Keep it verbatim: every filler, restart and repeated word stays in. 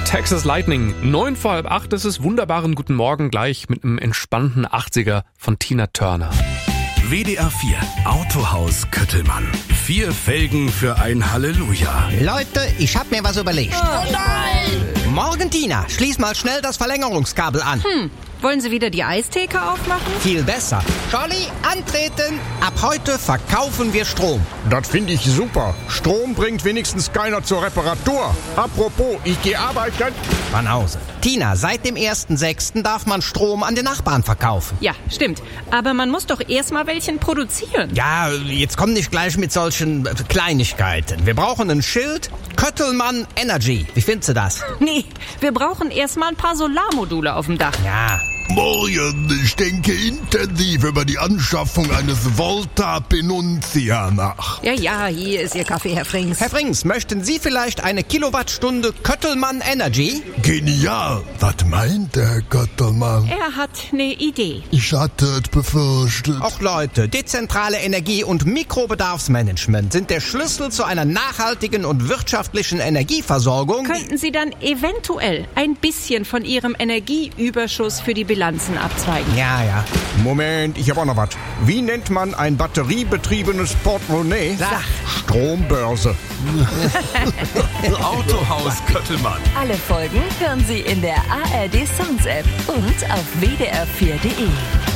Texas Lightning. Neun vor halb acht, das ist wunderbaren guten Morgen gleich mit einem entspannten achtziger von Tina Turner. W D R vier Autohaus Köttelmann. Vier Felgen für ein Halleluja. Leute, ich hab mir was überlegt. Oh nein! Morgen, Tina, schließ mal schnell das Verlängerungskabel an. Hm, wollen Sie wieder die Eistheke aufmachen? Viel besser. Jolly, antreten. Ab heute verkaufen wir Strom. Das finde ich super. Strom bringt wenigstens keiner zur Reparatur. Apropos, ich gehe arbeiten. Banause. Tina, seit dem ersten sechsten darf man Strom an den Nachbarn verkaufen. Ja, stimmt. Aber man muss doch erstmal welchen produzieren. Ja, jetzt komm nicht gleich mit solchen äh, Kleinigkeiten. Wir brauchen ein Schild. Köttelmann Energy. Wie findest du das? Nee, wir brauchen erstmal ein paar Solarmodule auf dem Dach. Ja. Morgen, ich denke intensiv über die Anschaffung eines Volta Penuntia nach. Ja, ja, hier ist Ihr Kaffee, Herr Frings. Herr Frings, möchten Sie vielleicht eine Kilowattstunde Köttelmann Energy? Genial. Was meint der Göttermann? Er hat eine Idee. Ich hatte es befürchtet. Auch Leute, dezentrale Energie- und Mikrobedarfsmanagement sind der Schlüssel zu einer nachhaltigen und wirtschaftlichen Energieversorgung. Könnten Sie dann eventuell ein bisschen von Ihrem Energieüberschuss für die Bilanzen abzweigen? Ja, ja. Moment, ich habe auch noch was. Wie nennt man ein batteriebetriebenes Portemonnaie? Sag. Strombörse. Autohaus Köttelmann. Alle Folgen hören Sie in der A R D Sounds App und auf w d r vier punkt d e.